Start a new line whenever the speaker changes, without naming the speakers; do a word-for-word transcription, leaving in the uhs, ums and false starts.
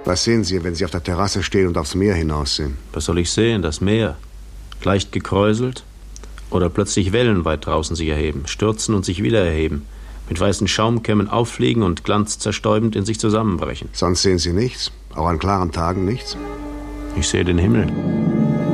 Was sehen Sie, wenn Sie auf der Terrasse stehen und aufs Meer hinaussehen?
Was soll ich sehen? Das Meer. Leicht gekräuselt. Oder plötzlich Wellen weit draußen sich erheben, stürzen und sich wieder erheben, mit weißen Schaumkämmen auffliegen und glanzzerstäubend in sich zusammenbrechen.
Sonst sehen Sie nichts? Auch an klaren Tagen nichts?
Ich sehe den Himmel.